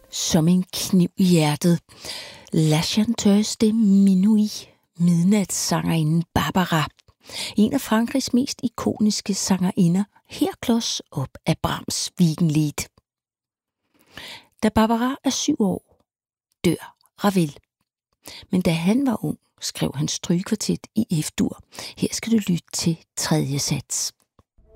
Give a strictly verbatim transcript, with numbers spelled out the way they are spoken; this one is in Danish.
Som en kniv i hjertet. La chanteuse de minuit, midnatssangerinden Barbara. En af Frankrigs mest ikoniske sangerinder, her klods op af Brahms Wiegenlied. Da Barbara er syv år, dør Ravel. Men da han var ung, skrev han strygekvartet i F-dur. Her skal du lytte til tredje sats.